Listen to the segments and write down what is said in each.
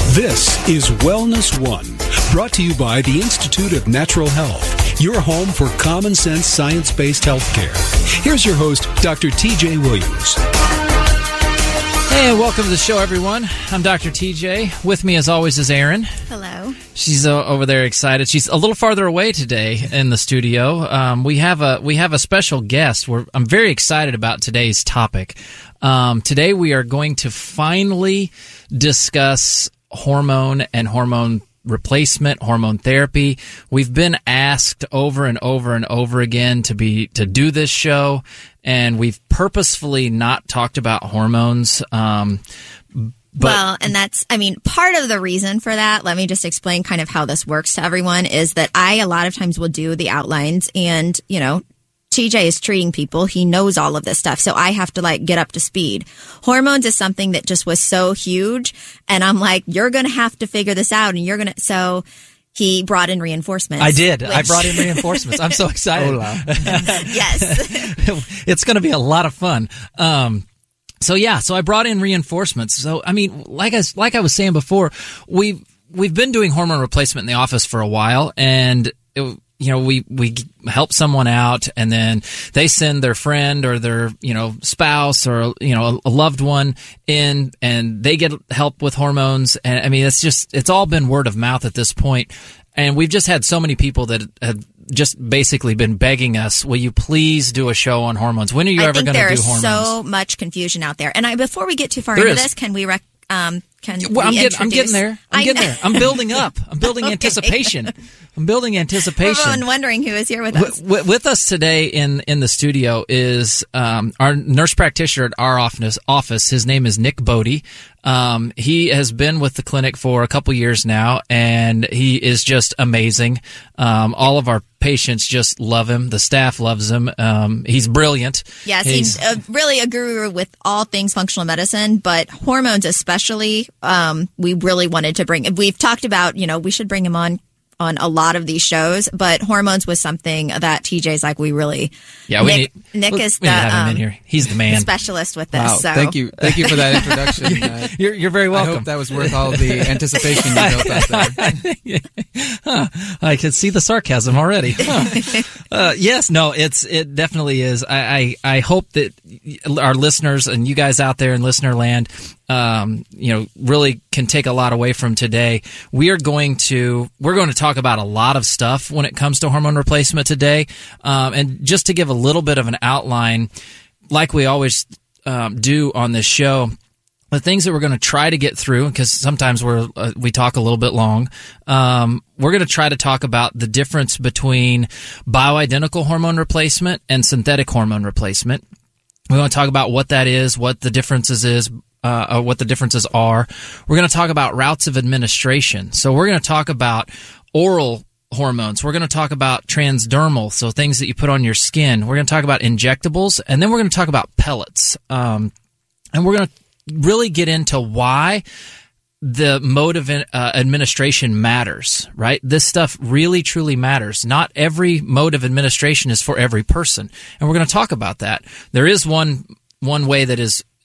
This is Wellness One, brought to you by the Institute of Natural Health, your home for common sense science-based healthcare. Here's your host, Dr. TJ Williams. Hey, welcome to the show, everyone. I'm Dr. TJ. With me, as always, is Erin. Hello. She's over there excited. She's a little farther away today in the studio. We have a special guest. I'm very excited about today's topic. Today, we are going to finally discuss hormone and hormone replacement, hormone therapy. We've been asked over and over and over again to do this show, and we've purposefully not talked about hormones. But, well, and that's, part of the reason for that, let me just explain kind of how this works to everyone, is that I a lot of times will do the outlines and, TJ is treating people. He knows all of this stuff. So I have to get up to speed. Hormones is something that just was so huge. And I'm like, you're going to have to figure this out. And so he brought in reinforcements. I did. I brought in reinforcements. I'm so excited. Yes. It's going to be a lot of fun. So I brought in reinforcements. So, like I was saying before, we've been doing hormone replacement in the office for a while, and we help someone out, and then they send their friend or their, spouse or, a loved one in, and they get help with hormones. And it's all been word of mouth at this point. And we've just had so many people that have just basically been begging us, will you please do a show on hormones? When are you ever going to do hormones? There's so much confusion out there. And before we get too far into this, can we I'm getting there. I'm building up. I'm building Okay. anticipation. I'm building anticipation. Everyone wondering who is here with us. With us today in the studio is our nurse practitioner at our office. His name is Nick Bodie. He has been with the clinic for a couple years now, and he is just amazing. All of our patients just love him. The staff loves him. He's brilliant. Yes, he's really a guru with all things functional medicine, but hormones especially. We really wanted to we've talked about, we should bring him on a lot of these shows, but hormones was something that TJ's like, we really. Yeah, Nick is we need to have him in here. He's the man. Specialist with this. Wow, so. thank you for that introduction. You're very welcome. I hope that was worth all the anticipation you built out there. I can see the sarcasm already. Yes, no, it definitely is. I hope that our listeners and you guys out there in listener land, really can take a lot away from today. We're going to talk about a lot of stuff when it comes to hormone replacement today. And just to give a little bit of an outline, like we always do on this show, the things that we're going to try to get through, because sometimes we talk a little bit long, we're going to try to talk about the difference between bioidentical hormone replacement and synthetic hormone replacement. We want to talk about what that is, what the differences what the differences are. We're going to talk about routes of administration. So we're going to talk about oral hormones. We're going to talk about transdermal, so things that you put on your skin. We're going to talk about injectables, and then we're going to talk about pellets. And we're going to really get into why the mode of administration matters, right? This stuff really, truly matters. Not every mode of administration is for every person, and we're going to talk about that. There is one way that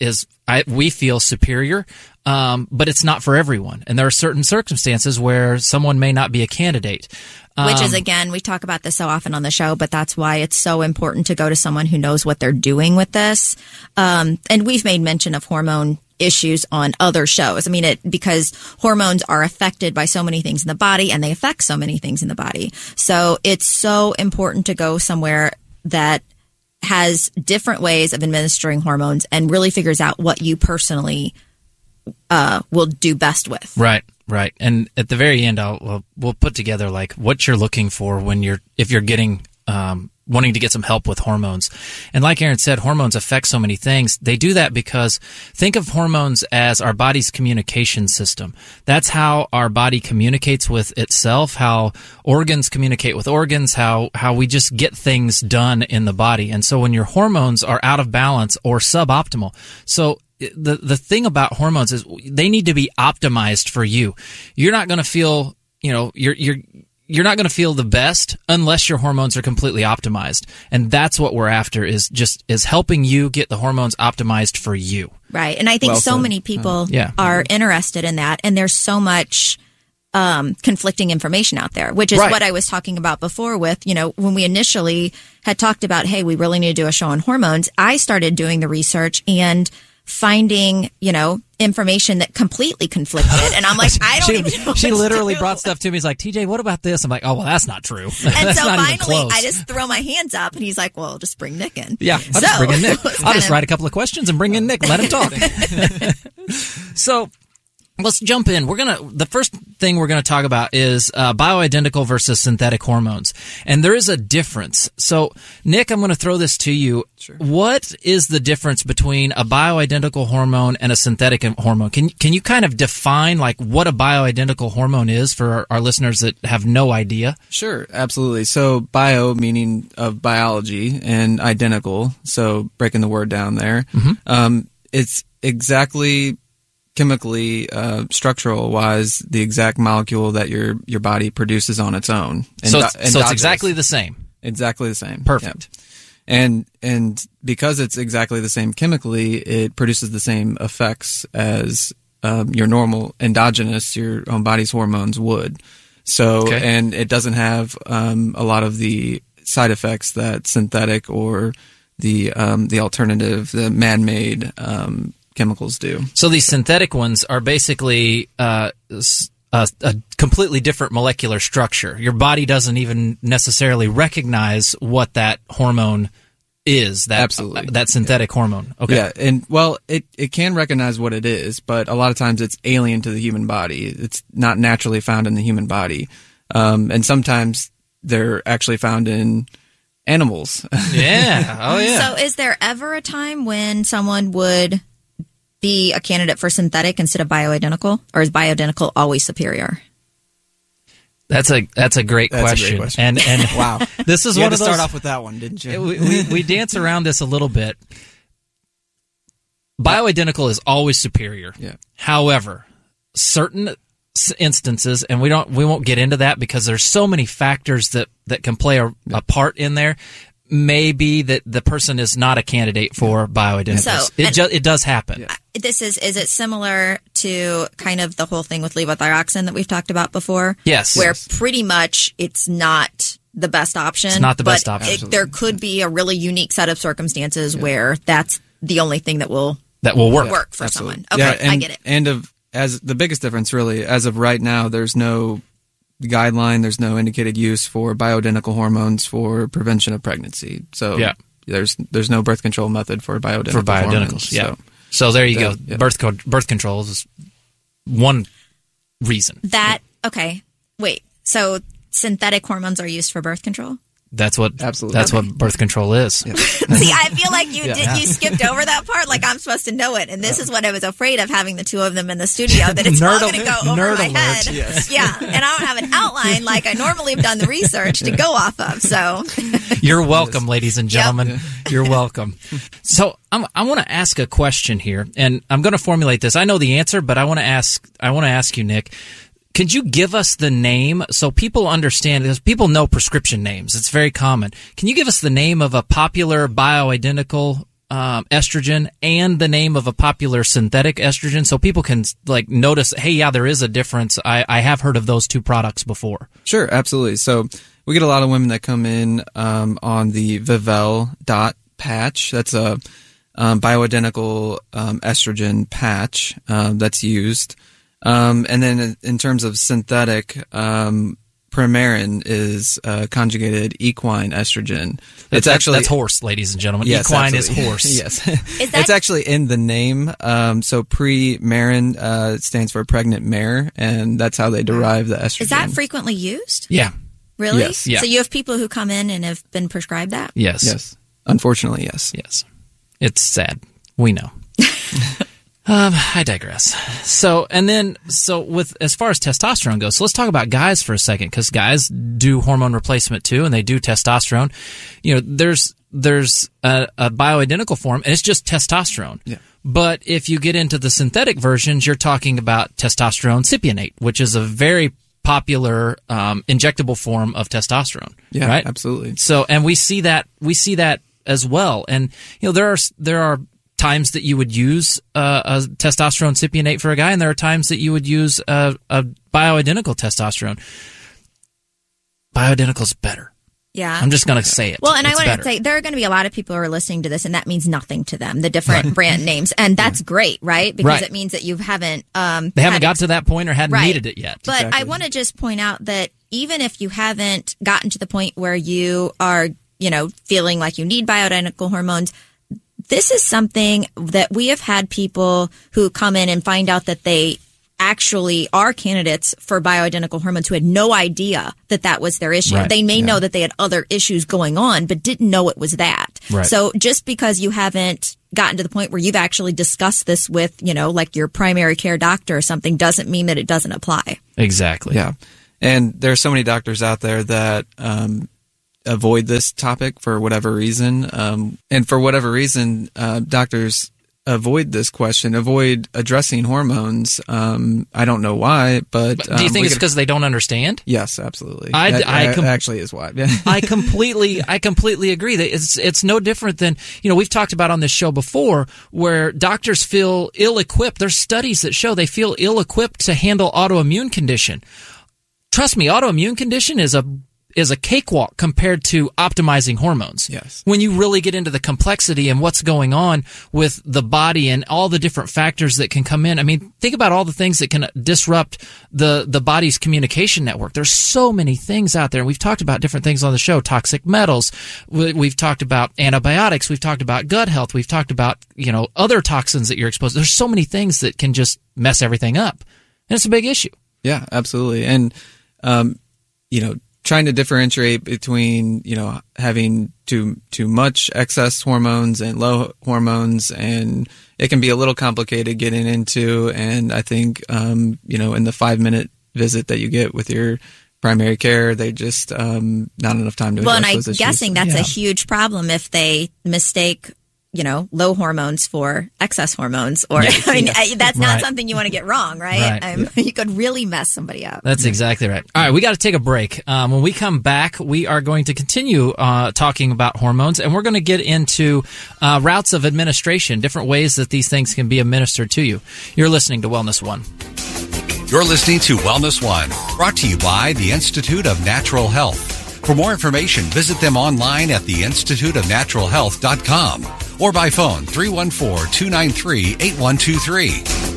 we feel superior, but it's not for everyone. And there are certain circumstances where someone may not be a candidate. Which is, again, we talk about this so often on the show, but that's why it's so important to go to someone who knows what they're doing with this. And we've made mention of hormone issues on other shows. Because hormones are affected by so many things in the body, and they affect so many things in the body. So it's so important to go somewhere that has different ways of administering hormones and really figures out what you personally will do best with. Right. And at the very end, we'll put together what you're looking for if you're getting wanting to get some help with hormones. And like Erin said, hormones affect so many things. They do that because think of hormones as our body's communication system. That's how our body communicates with itself, how organs communicate with organs, how we just get things done in the body. And so when your hormones are out of balance or suboptimal, so the thing about hormones is they need to be optimized for you. You're not going to feel, you're not going to feel the best unless your hormones are completely optimized. And that's what we're after is helping you get the hormones optimized for you. Right. And I think so many people are interested in that. And there's so much conflicting information out there, which is what I was talking about before with, when we initially had talked about, hey, we really need to do a show on hormones. I started doing the research and finding, information that completely conflicted. And I'm like, I don't even know what She literally to do. brought stuff to me. He's like, TJ, what about this? I'm like, oh, well, that's not true. And so not even finally, close. I just throw my hands up, and he's like, well, just bring Nick in. Yeah, I'll just bring in Nick. I'll just write a couple of questions and bring in Nick. Let him talk. So let's jump in. The first thing we're going to talk about is bioidentical versus synthetic hormones. And there is a difference. So, Nick, I'm going to throw this to you. Sure. What is the difference between a bioidentical hormone and a synthetic hormone? Can you kind of define like what a bioidentical hormone is for our listeners that have no idea? Sure, absolutely. So bio meaning of biology and identical, so breaking the word down there. It's exactly chemically, structural wise, the exact molecule that your body produces on its own. So it's exactly the same. Exactly the same. Perfect. Yep. And because it's exactly the same chemically, it produces the same effects as your normal endogenous, your own body's hormones would. So, and it doesn't have a lot of the side effects that synthetic or the alternative, the man-made chemicals do. So these synthetic ones are basically a completely different molecular structure. Your body doesn't even necessarily recognize what that hormone is. Absolutely. That synthetic hormone. Okay. Yeah, and well, it can recognize what it is, but a lot of times it's alien to the human body. It's not naturally found in the human body, and sometimes they're actually found in animals. Yeah. Oh yeah. So, is there ever a time when someone would be a candidate for synthetic instead of bioidentical, or is bioidentical always superior? That's a great question. And wow, this is you one had of to those. start off with that one, didn't you? We dance around this a little bit. Bioidentical is always superior. Yeah. However, certain instances, and we won't get into that because there's so many factors that can play a part in there. Maybe that the person is not a candidate for bioidentical. So, it does happen. Yeah. Is it similar to kind of the whole thing with levothyroxine that we've talked about before? Yes. Where pretty much it's not the best option. It's not the best option. There could be a really unique set of circumstances where that's the only thing that will work for someone. Okay, I get it. And as the biggest difference really, as of right now, there's no guideline, there's no indicated use for bioidentical hormones for prevention of pregnancy. So there's no birth control method for bioidentical hormones. Yeah. So there you go. Yeah. Birth control is one reason. Wait. So synthetic hormones are used for birth control? That's what birth control is. Yeah. See, I feel like you skipped over that part. Like I'm supposed to know it, and this is what I was afraid of having the two of them in the studio. That it's all going to go over my head. Yes. Yeah, and I don't have an outline like I normally have done the research to go off of. So you're welcome, ladies and gentlemen. Yep. You're welcome. So I want to ask a question here, and I'm going to formulate this. I know the answer, but I want to ask you, Nick. Could you give us the name so people understand? Because people know prescription names. It's very common. Can you give us the name of a popular bioidentical estrogen and the name of a popular synthetic estrogen so people can like notice, hey, yeah, there is a difference. I have heard of those two products before. Sure, absolutely. So we get a lot of women that come in on the Vivelle dot patch. That's a bioidentical estrogen patch that's used. And then in terms of synthetic, Premarin is conjugated equine estrogen. That's horse, ladies and gentlemen. Yes, equine absolutely. is horse. Yes. It's actually in the name. So Premarin stands for pregnant mare, and that's how they derive the estrogen. Is that frequently used? Yeah. Really? Yes. Yeah. So you have people who come in and have been prescribed that? Yes. Yes. Unfortunately, yes. Yes. It's sad. We know. I digress. So with as far as testosterone goes, so let's talk about guys for a second, because guys do hormone replacement too, and they do testosterone. You know, there's a bioidentical form, and it's just testosterone. Yeah. But if you get into the synthetic versions, you're talking about testosterone cypionate, which is a very popular injectable form of testosterone. Yeah, right? Absolutely. So, and we see that as well. And there are times that you would use a testosterone cypionate for a guy, and there are times that you would use a bioidentical testosterone. Bioidentical is better. Yeah. I'm just going to say it. Well, and it's I want better. to say there are going to be a lot of people who are listening to this, and that means nothing to them, the different brand names. And that's great, right? Because it means that you haven't... they haven't got to that point or hadn't needed it yet. But I want to just point out that even if you haven't gotten to the point where you are, feeling like you need bioidentical hormones, this is something that we have had people who come in and find out that they actually are candidates for bioidentical hormones who had no idea that was their issue. Right. They may know that they had other issues going on, but didn't know it was that. Right. So just because you haven't gotten to the point where you've actually discussed this with, like your primary care doctor or something, doesn't mean that it doesn't apply. Exactly. Yeah. And there are so many doctors out there that avoid this topic for whatever reason. And for whatever reason, doctors avoid this question, avoid addressing hormones. I don't know why, but do you think it's because they don't understand? Yes, absolutely. Actually is why. I completely agree that it's no different than, we've talked about on this show before where doctors feel ill-equipped. There's studies that show they feel ill-equipped to handle autoimmune condition. Trust me, autoimmune condition is a cakewalk compared to optimizing hormones. Yes. When you really get into the complexity and what's going on with the body and all the different factors that can come in. I mean, think about all the things that can disrupt the body's communication network. There's so many things out there. We've talked about different things on the show, toxic metals. We've talked about antibiotics. We've talked about gut health. We've talked about, other toxins that you're exposed to. There's so many things that can just mess everything up. And it's a big issue. Yeah, absolutely. And, trying to differentiate between, having too much excess hormones and low hormones, and it can be a little complicated getting into. And I think, in the 5-minute visit that you get with your primary care, they just not enough time to address those issues. Well, and I'm guessing that's a huge problem if they mistake low hormones for excess hormones, or that's not something you want to get wrong, right? You could really mess somebody up. That's exactly right. All right, we got to take a break. When we come back, we are going to continue talking about hormones, and we're going to get into routes of administration, different ways that these things can be administered to you. You're listening to Wellness One. You're listening to Wellness One, brought to you by the Institute of Natural Health. For more information, visit them online at theinstituteofnaturalhealth.com or by phone 314-293-8123.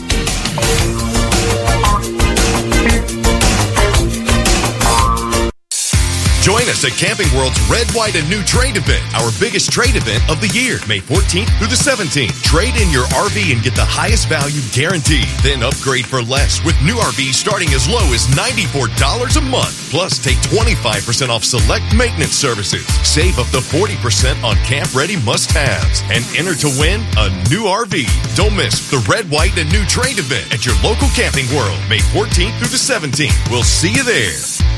Join us at Camping World's Red, White, and New Trade event, our biggest trade event of the year, May 14th through the 17th. Trade in your RV and get the highest value guaranteed. Then upgrade for less with new RVs starting as low as $94 a month. Plus, take 25% off select maintenance services. Save up to 40% on camp-ready must-haves. And enter to win a new RV. Don't miss the Red, White, and New Trade event at your local Camping World, May 14th through the 17th. We'll see you there.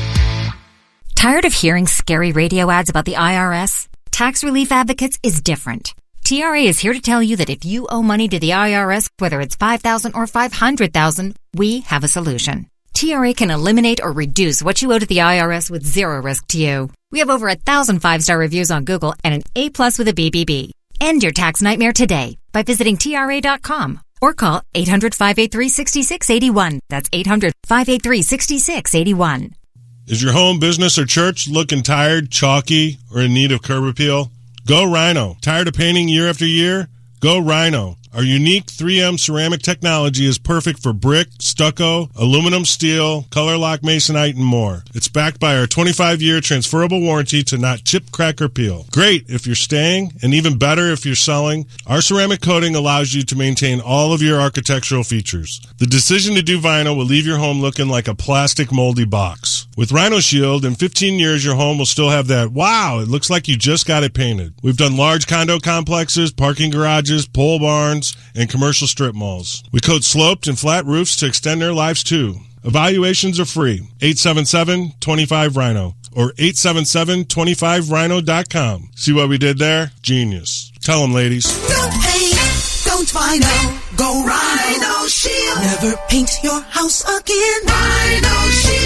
Tired of hearing scary radio ads about the IRS? Tax Relief Advocates is different. TRA is here to tell you that if you owe money to the IRS, whether it's $5,000 or $500,000, we have a solution. TRA can eliminate or reduce what you owe to the IRS with zero risk to you. We have over 1,000 5-star reviews on Google and an A+ with a BBB. End your tax nightmare today by visiting TRA.com or call 800-583-6681. That's 800-583-6681. Is your home, business, or church looking tired, chalky, or in need of curb appeal? Go Rhino. Tired of painting year after year? Go Rhino. Our unique 3M ceramic technology is perfect for brick, stucco, aluminum, steel, color lock, masonite, and more. It's backed by our 25-year transferable warranty to not chip, crack, or peel. Great if you're staying, and even better if you're selling. Our ceramic coating allows you to maintain all of your architectural features. The decision to do vinyl will leave your home looking like a plastic moldy box. With Rhino Shield, in 15 years, your home will still have that, wow, it looks like you just got it painted. We've done large condo complexes, parking garages, pole barns, and commercial strip malls. We coat sloped and flat roofs to extend their lives too. Evaluations are free. 877-25-RHINO or 877-25rhino.com. See what we did there? Genius. Tell them, ladies. Don't paint, don't vinyl. Go Rhino Shield. Never paint your house again. Rhino Shield.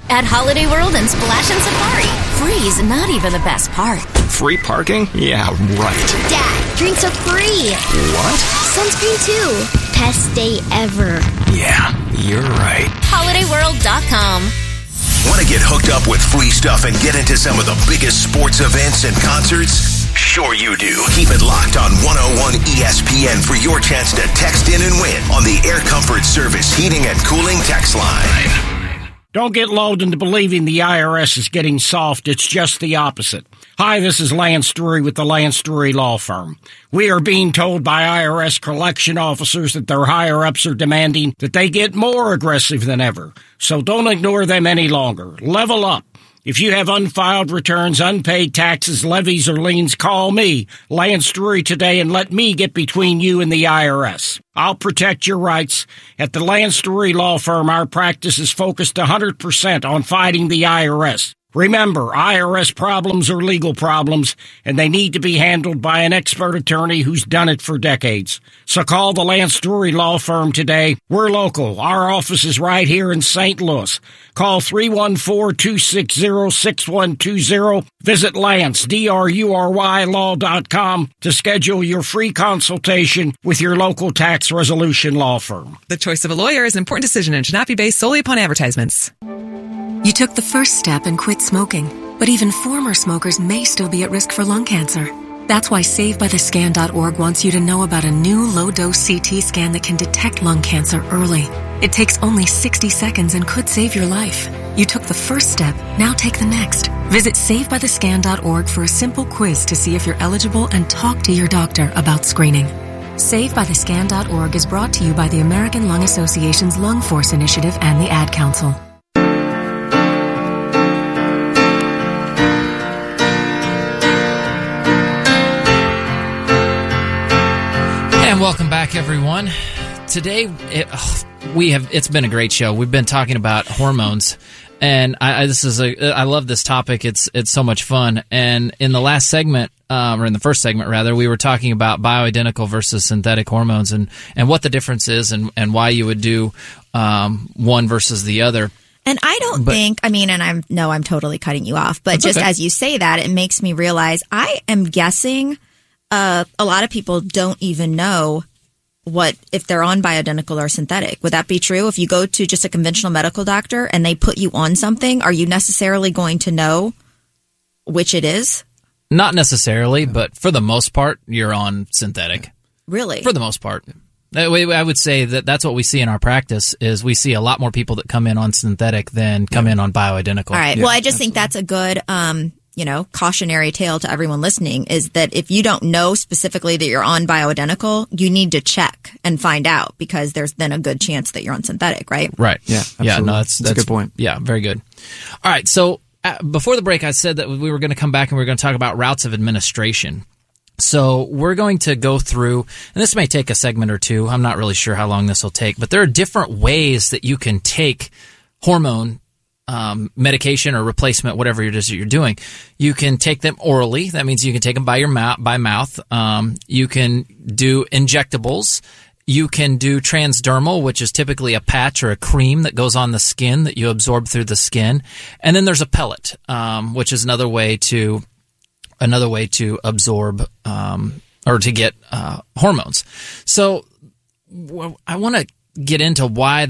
At Holiday World and Splash and Safari, free is not even the best part. Free parking? Yeah, right. Dad, drinks are free. What? Sunscreen too. Best day ever. Yeah, you're right. HolidayWorld.com. Want to get hooked up with free stuff and get into some of the biggest sports events and concerts? Sure you do. Keep it locked on 101 ESPN for your chance to text in and win on the Air Comfort Service Heating and Cooling text line. Don't get lulled into believing the IRS is getting soft. It's just the opposite. Hi, this is Lance Drury with the Lance Drury Law Firm. We are being told by IRS collection officers that their higher-ups are demanding that they get more aggressive than ever. So don't ignore them any longer. Level up. If you have unfiled returns, unpaid taxes, levies, or liens, call me, Lance Drury, today and let me get between you and the IRS. I'll protect your rights. At the Lance Drury Law Firm, our practice is focused 100% on fighting the IRS. Remember, IRS problems are legal problems, and they need to be handled by an expert attorney who's done it for decades. So call the Lance Drury Law Firm today. We're local. Our office is right here in St. Louis. Call 314-260-6120. Visit Lance, DRURY law.com to schedule your free consultation with your local tax resolution law firm. The choice of a lawyer is an important decision and should not be based solely upon advertisements. You took the first step and quit smoking, but even former smokers may still be at risk for lung cancer. That's why SaveByTheScan.org wants you to know about a new low-dose CT scan that can detect lung cancer early. It takes only 60 seconds and could save your life. You took the first step, now take the next. Visit SaveByTheScan.org for a simple quiz to see if you're eligible and talk to your doctor about screening. SaveByTheScan.org is brought to you by the American Lung Association's Lung Force Initiative and the Ad Council. And welcome back, everyone. Today, it's been a great show. We've been talking about hormones, and I love this topic. It's so much fun. And in the last segment, or in the first segment rather, we were talking about bioidentical versus synthetic hormones and what the difference is and why you would do one versus the other. And I don't think, and I'm totally cutting you off, but just as you say that, it makes me realize I am guessing a lot of people don't even know if they're on bioidentical or synthetic. Would that be true? If you go to just a conventional medical doctor and they put you on something, are you necessarily going to know which it is? Not necessarily, but for the most part, you're on synthetic. Really? For the most part. I would say that's what we see in our practice is we see a lot more people that come in on synthetic than come in on bioidentical. All right. Yeah, well, I just think that's a good cautionary tale to everyone listening is that if you don't know specifically that you're on bioidentical, you need to check and find out because there's then a good chance that you're on synthetic, right? Right. Yeah. Absolutely. Yeah. No, that's a good point. Yeah. Very good. All right. So before the break, I said that we were going to come back and we were going to talk about routes of administration. So we're going to go through, and this may take a segment or two. I'm not really sure how long this will take, but there are different ways that you can take hormone medication or replacement, whatever it is that you're doing. You can take them orally. That means you can take them by mouth. You can do injectables. You can do transdermal, which is typically a patch or a cream that goes on the skin that you absorb through the skin. And then there's a pellet, which is another way to absorb or to get hormones. So I want to get into why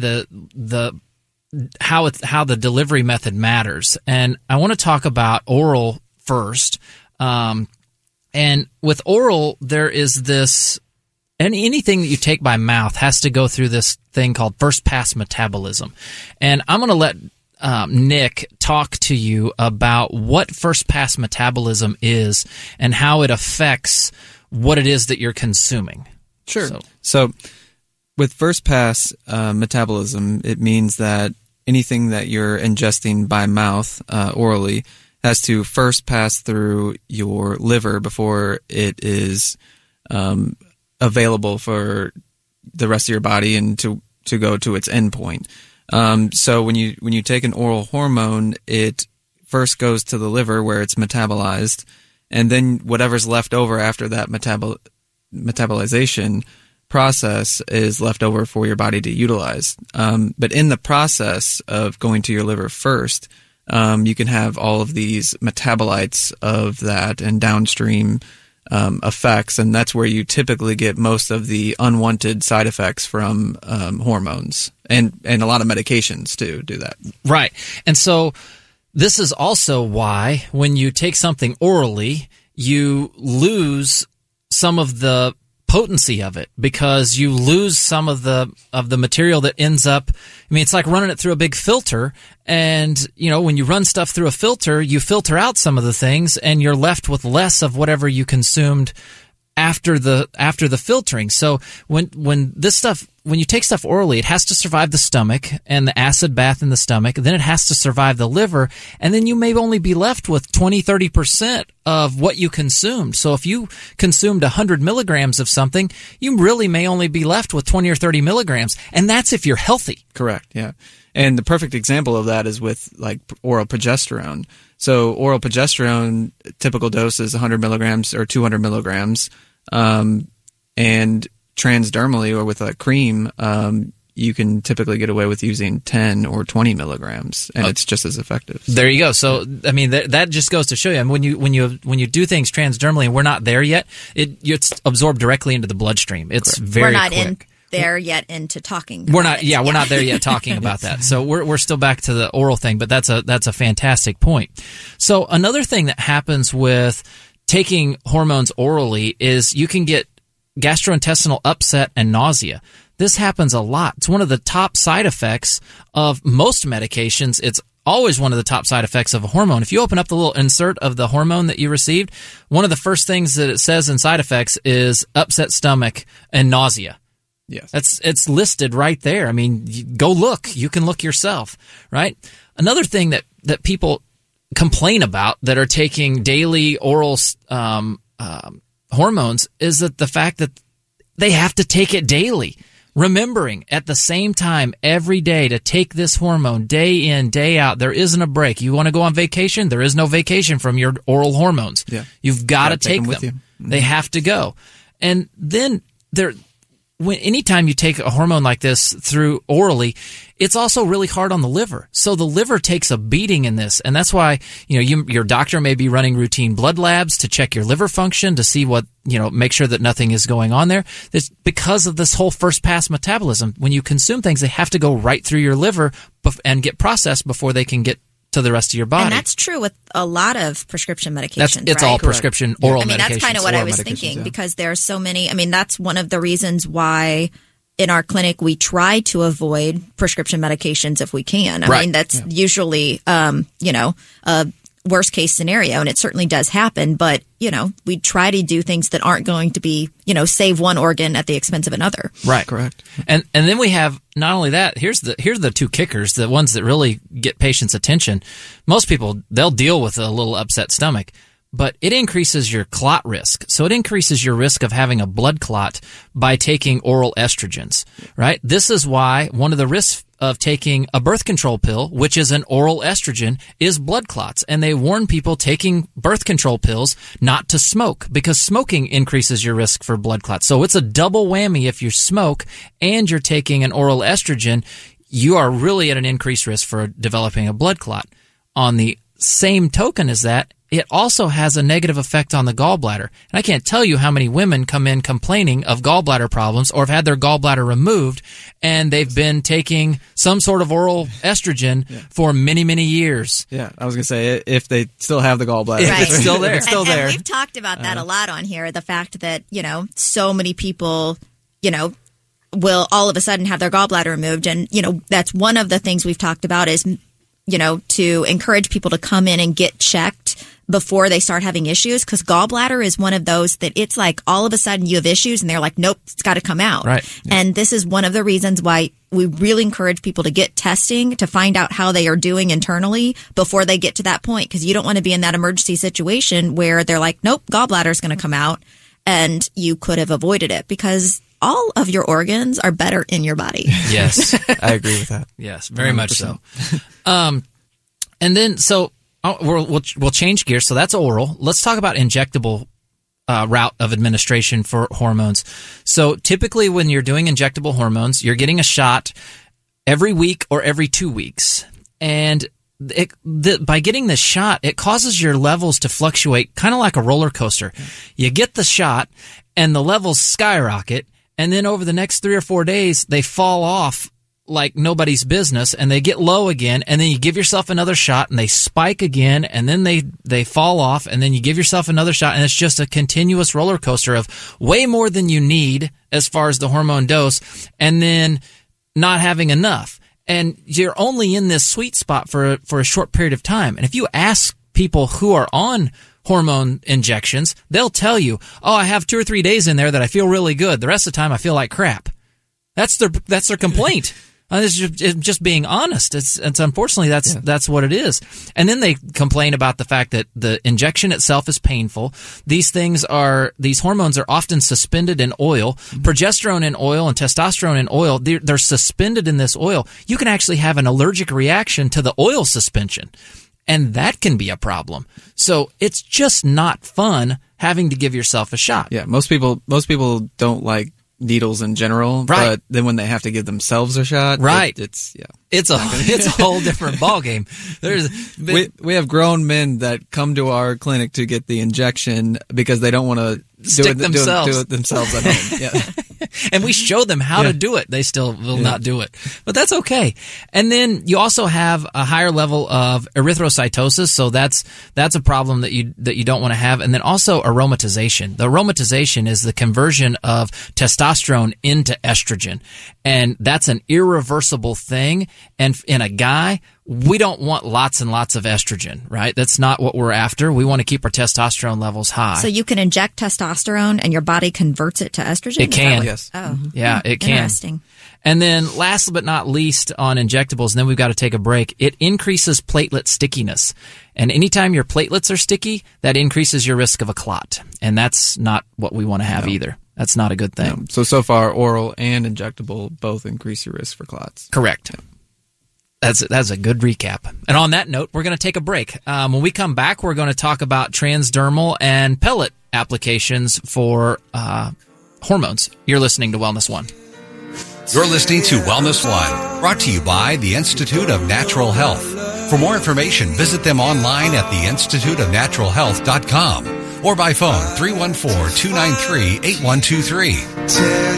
how the delivery method matters, and I want to talk about oral first. And with oral, there is this. Anything that you take by mouth has to go through this thing called first pass metabolism, and I'm going to let Nick talk to you about what first pass metabolism is and how it affects what it is that you're consuming. Sure. So with first pass metabolism, it means that anything that you're ingesting by mouth orally has to first pass through your liver before it is available for the rest of your body and to go to its endpoint. So when you take an oral hormone, it first goes to the liver where it's metabolized, and then whatever's left over after that metabolization process is left over for your body to utilize. But in the process of going to your liver first, you can have all of these metabolites of that and downstream effects, and that's where you typically get most of the unwanted side effects from hormones and a lot of medications too do that. Right. And so this is also why when you take something orally, you lose some of the potency of it, because you lose some of the material that ends up, I mean, it's like running it through a big filter, and when you run stuff through a filter, you filter out some of the things and you're left with less of whatever you consumed after the filtering. So when you take stuff orally, it has to survive the stomach and the acid bath in the stomach, then it has to survive the liver, and then you may only be left with 20-30% of what you consumed. So if you consumed 100 milligrams of something, you really may only be left with 20 or 30 milligrams, and that's if you're healthy. Correct, yeah. And the perfect example of that is with like oral progesterone. So oral progesterone, typical dose is 100 milligrams or 200 milligrams. And transdermally or with a cream, you can typically get away with using 10 or 20 milligrams, and it's just as effective. There you go. So, I mean, that just goes to show you. I mean, when you do things transdermally, and we're not there yet, it's absorbed directly into the bloodstream. It's Correct. very We're not quick. there yet into talking. We're not. Yeah, we're not there yet talking about that. So we're still back to the oral thing, but that's a fantastic point. So another thing that happens with taking hormones orally is you can get gastrointestinal upset and nausea. This happens a lot. It's one of the top side effects of most medications. It's always one of the top side effects of a hormone. If you open up the little insert of the hormone that you received, one of the first things that it says in side effects is upset stomach and nausea. Yes. It's listed right there. I mean, go look. You can look yourself, right? Another thing that people complain about that are taking daily oral hormones is that the fact that they have to take it daily, remembering at the same time every day to take this hormone day in, day out. There isn't a break. You want to go on vacation? There is no vacation from your oral hormones. Yeah. You've got to take them. With you. Mm-hmm. They have to go. And then anytime you take a hormone like this through orally, it's also really hard on the liver. So the liver takes a beating in this, and that's why your doctor may be running routine blood labs to check your liver function to see what make sure that nothing is going on there. It's because of this whole first pass metabolism. When you consume things, they have to go right through your liver and get processed before they can get to the rest of your body. And that's true with a lot of prescription medications. It's right? all prescription oral medications. I mean, that's kind of what I was thinking, because there are so many. I mean, that's one of the reasons why in our clinic we try to avoid prescription medications if we can. I mean, that's usually, a worst case scenario, and it certainly does happen. But, we try to do things that aren't going to be, save one organ at the expense of another. Right. Correct. And then we have not only that, here's the two kickers, the ones that really get patients' attention. Most people, they'll deal with a little upset stomach, but it increases your clot risk. So it increases your risk of having a blood clot by taking oral estrogens, right? This is why one of the risks of taking a birth control pill, which is an oral estrogen, is blood clots. And they warn people taking birth control pills not to smoke, because smoking increases your risk for blood clots. So it's a double whammy. If you smoke and you're taking an oral estrogen, you are really at an increased risk for developing a blood clot. On the same token as that, it also has a negative effect on the gallbladder. And I can't tell you how many women come in complaining of gallbladder problems or have had their gallbladder removed, and they've been taking some sort of oral estrogen for many, many years. Yeah, I was going to say, if they still have the gallbladder. Right. It's still there. It's still there. And we've talked about that a lot on here, the fact that, so many people, will all of a sudden have their gallbladder removed. And, that's one of the things we've talked about is, to encourage people to come in and get checked before they start having issues, because gallbladder is one of those that it's like all of a sudden you have issues and they're like, nope, it's got to come out. Right. Yeah. And this is one of the reasons why we really encourage people to get testing to find out how they are doing internally before they get to that point, because you don't want to be in that emergency situation where they're like, nope, gallbladder is going to come out, and you could have avoided it, because all of your organs are better in your body. Yes. I agree with that. Yes, very 100%. Much so. And then, so we'll change gears. So that's oral. Let's talk about injectable route of administration for hormones. So typically when you're doing injectable hormones, you're getting a shot every week or every 2 weeks. And by getting this shot, it causes your levels to fluctuate kind of like a roller coaster. You get the shot and the levels skyrocket, and then over the next 3 or 4 days, they fall off like nobody's business, and they get low again, and then you give yourself another shot, and they spike again, and then they fall off, and then you give yourself another shot, and it's just a continuous roller coaster of way more than you need as far as the hormone dose, and then not having enough. And you're only in this sweet spot for a short period of time. And if you ask people who are on hormone injections, they'll tell you, oh, I have 2 or 3 days in there that I feel really good. The rest of the time I feel like crap. That's their complaint. It's just being honest. It's unfortunately that's what it is. And then they complain about the fact that the injection itself is painful. These hormones are often suspended in oil. Progesterone in oil and testosterone in oil, they're suspended in this oil. You can actually have an allergic reaction to the oil suspension, and that can be a problem. So it's just not fun having to give yourself a shot. Yeah, most people don't like needles in general, right? But then when they have to give themselves a shot, right? It's a whole different ballgame. We have grown men that come to our clinic to get the injection because they don't want to do it themselves at home. Yeah. And we show them how to do it. They still will not do it, but that's okay. And then you also have a higher level of erythrocytosis, so that's a problem that you don't want to have. And then also aromatization. The aromatization is the conversion of testosterone into estrogen, and that's an irreversible thing. And in a guy, we don't want lots and lots of estrogen, right? That's not what we're after. We want to keep our testosterone levels high. So you can inject testosterone and your body converts it to estrogen? It can. Yes. Oh. Yeah, it can. Interesting. And then last but not least on injectables, and then we've got to take a break, it increases platelet stickiness. And anytime your platelets are sticky, that increases your risk of a clot. And that's not what we want to have either. That's not a good thing. No. So far, oral and injectable both increase your risk for clots. Correct. Yeah. That's a good recap. And on that note, we're going to take a break. When we come back, we're going to talk about transdermal and pellet applications for hormones. You're listening to Wellness One. You're listening to Wellness One, brought to you by the Institute of Natural Health. For more information, visit them online at theinstituteofnaturalhealth.com or by phone 314-293-8123.